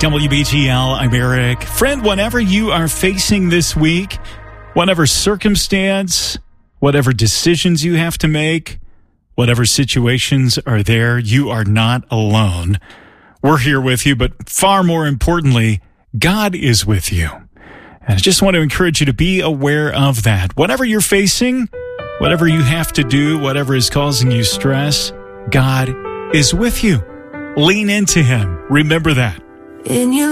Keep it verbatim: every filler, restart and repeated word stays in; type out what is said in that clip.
W B T L, I'm Eric. Friend, whatever you are facing this week, whatever circumstance, whatever decisions you have to make, whatever situations are there, you are not alone. We're here with you, but far more importantly, God is with you. And I just want to encourage you to be aware of that. Whatever you're facing, whatever you have to do, whatever is causing you stress, God is with you. Lean into Him. Remember that. In your